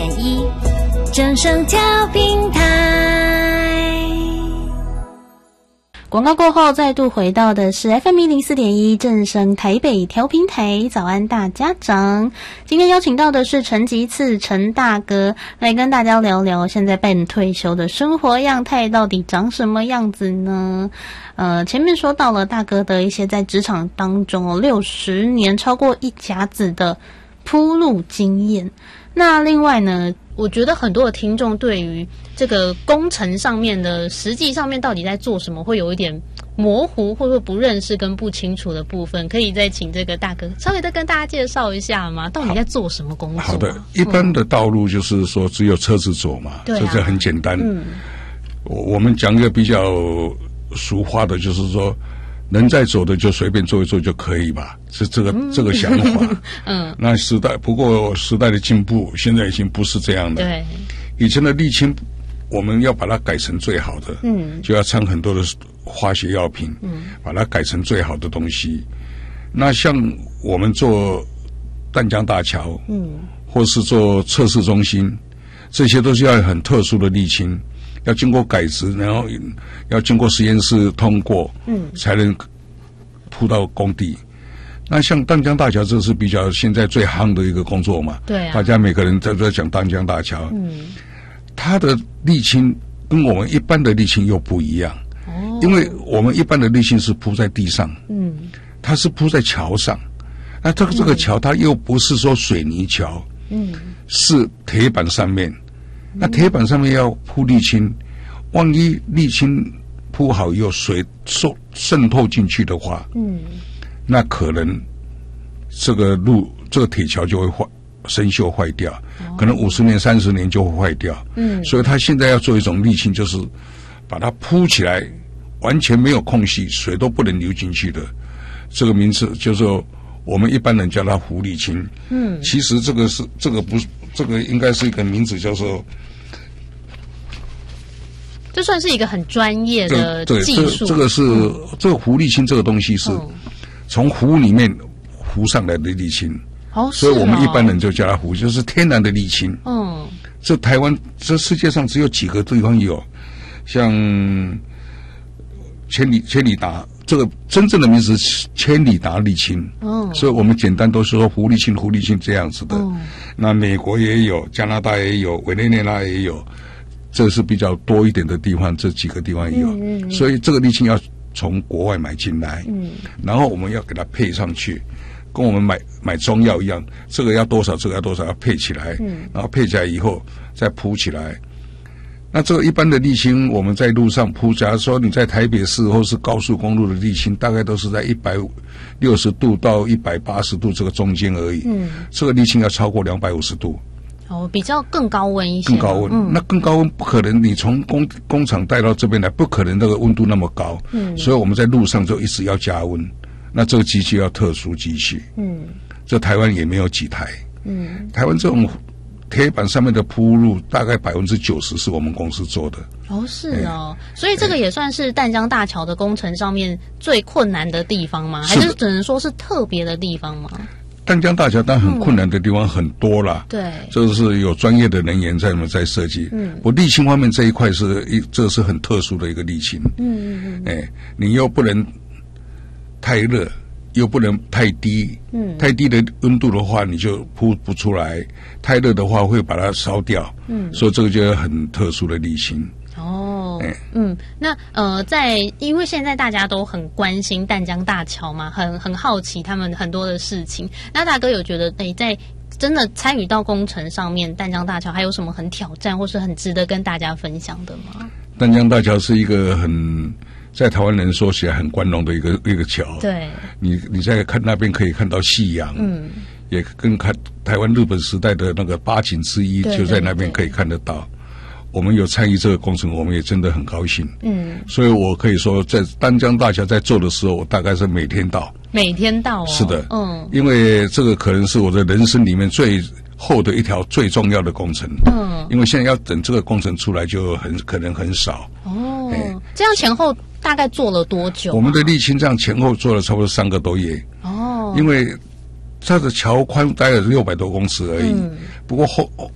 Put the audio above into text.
104.1正声调频台。 广告过后，再度回到的是 FM 104.1正声台北调频台。早安大家长，今天邀请到的是陈吉次陈大哥来跟大家聊聊现在半退休的生活样态到底长什么样子呢？前面说到了大哥的一些在职场当中60年超过一甲子的铺路经验。那另外呢，我觉得很多的听众对于这个工程上面的实际上面到底在做什么会有一点模糊或者不认识跟不清楚的部分，可以再请这个大哥稍微再跟大家介绍一下吗？到底在做什么工作？ 好的，一般的道路就是说只有车子走嘛， 对啊， 这很简单。我们讲一个比较俗话的，就是说人在走的就随便做一做就可以吧，是这个想法。那不过时代的进步，现在已经不是这样的。对，以前的沥青，我们要把它改成最好的，就要掺很多的化学药品，把它改成最好的东西。那像我们做淡江大桥，或是做测试中心，这些都是要很特殊的沥青。要经过改质，然后要经过实验室通过，才能铺到工地。那像淡江大桥，这是比较现在最夯的一个工作嘛？对啊，大家每个人都在讲淡江大桥。它的沥青跟我们一般的沥青又不一样，因为我们一般的沥青是铺在地上，它是铺在桥上。那这个桥它又不是说水泥桥，是铁板上面。那铁板上面要铺沥青，万一沥青铺好以后水渗透进去的话，那可能这个铁桥就会生锈坏掉，可能50年30年就会坏掉。所以他现在要做一种沥青，就是把它铺起来，完全没有空隙，水都不能流进去的。这个名字就是我们一般人叫它湖沥青。其实这个应该是一个名字，叫做。 这算是一个很专业的技术。 这个湖沥青这个东西是从湖里面湖上来的沥青，所以我们一般人就叫它湖，就是天然的沥青。这台湾这世界上只有几个地方有，像千里达，这个真正的名字是千里达沥青。所以我们简单都是说湖沥青这样子的。那美国也有，加拿大也有，委内瑞拉也有。这是比较多一点的地方，这几个地方有，所以这个沥青要从国外买进来，然后我们要给它配上去，跟我们买中药一样，这个要多少，这个要多少，要配起来，然后配起来以后再铺起来。那这个一般的沥青，我们在路上铺，假如说你在台北市或是高速公路的沥青，大概都是在160度到180度这个中间而已。这个沥青要超过250度。 比较更高温一些。 更高温，那更高温不可能，你从工厂带到这边来，不可能那个温度那么高。所以我们在路上就一直要加温。那这个机器要特殊机器。这台湾也没有几台。台湾这种铁板上面的铺路，大概90%是我们公司做的。 所以这个也算是淡江大桥的工程上面最困难的地方吗？还是只能说是特别的地方吗？ 淡江大桥但很困难的地方很多啦，对，这是有专业的人员在设计。我沥青方面这一块这是很特殊的一个沥青。你又不能太热，又不能太低。太低的温度的话，你就铺不出来；太热的话，会把它烧掉。所以这个就很特殊的沥青。 那因为现在大家都很关心淡江大桥嘛，很好奇他们很多的事情。那大哥有觉得在真的参与到工程上面，淡江大桥还有什么很挑战或是很值得跟大家分享的吗？ 淡江大桥是一个在台湾人说起来很光荣的一个桥。对，你在看那边可以看到夕阳。也跟看台湾日本时代的那个8景之一，就在那边可以看得到。我们有参与这个工程，我们也真的很高兴。所以我可以说，在淡江大桥在做的时候，我大概是每天到。是的。因为这个可能是我的人生里面最后的一条最重要的工程。因为现在要等这个工程出来，就可能很少。 这样前后大概做了多久？ 我们的沥青这样前后做了差不多3个多月。因为它的桥宽大概是600多公尺而已。不过